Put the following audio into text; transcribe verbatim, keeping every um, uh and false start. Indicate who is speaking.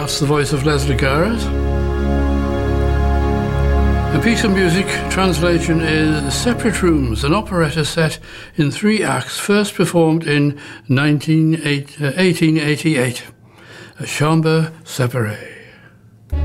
Speaker 1: That's the voice of Leslie Garrett. A piece of music, translation is Separate Rooms, an operetta set in three acts, first performed in eighteen eighty-eight, a chambre séparée.